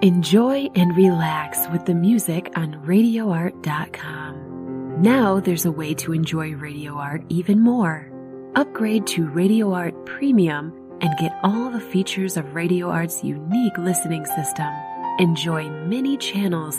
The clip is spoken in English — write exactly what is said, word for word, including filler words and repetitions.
Enjoy and relax with the music on radio art dot com. Now there's a way to enjoy Radio Art even more. Upgrade to Radio Art Premium and get all the features of Radio Art's unique listening system. Enjoy many channels